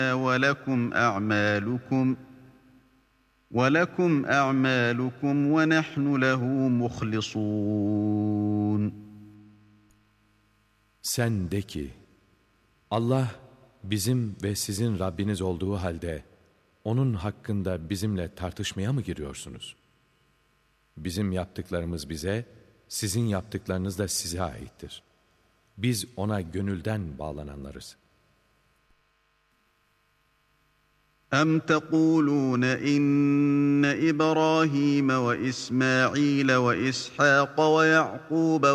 وَلَكُمْ أَعْمَالُكُمْ وَنَحْنُ لَهُ مُخْلِصُونَ. Sen de ki, Allah bizim ve sizin Rabbiniz olduğu halde, onun hakkında bizimle tartışmaya mı giriyorsunuz? Bizim yaptıklarımız bize, sizin yaptıklarınız da size aittir. Biz ona gönülden bağlananlarız. أَمْ تَقُولُونَ إِنَّ إِبْرَاهِيمَ وَإِسْمَاعِيلَ وَإِسْحَاقَ وَيَعْقُوبَ